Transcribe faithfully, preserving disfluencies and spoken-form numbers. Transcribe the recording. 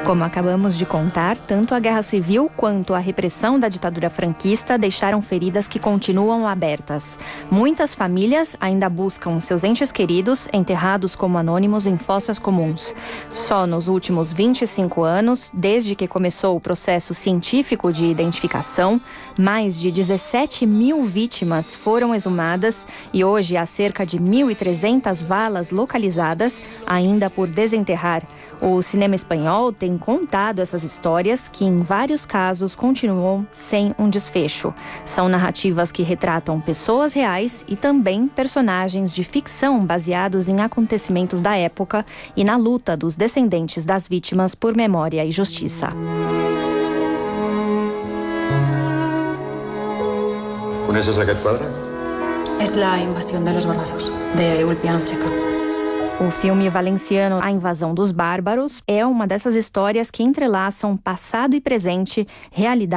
Como acabamos de contar, tanto a Guerra Civil quanto a repressão da ditadura franquista deixaram feridas que continuam abertas. Muitas famílias ainda buscam seus entes queridos enterrados como anônimos em fossas comuns. Só nos últimos vinte e cinco anos, desde que começou o processo científico de identificação, mais de dezessete mil vítimas foram exumadas e hoje há cerca de mil e trezentas valas localizadas ainda por desenterrar. O cinema espanhol tem contado essas histórias que, em vários casos, continuam sem um desfecho. São narrativas que retratam pessoas reais e também personagens de ficção baseados em acontecimentos da época e na luta dos descendentes das vítimas por memória e justiça. ¿Coneixes aquest quadre? És la invasión de los bárbaros, de Ulpiano Checa. O filme valenciano A Invasão dos Bárbaros é uma dessas histórias que entrelaçam passado e presente, realidade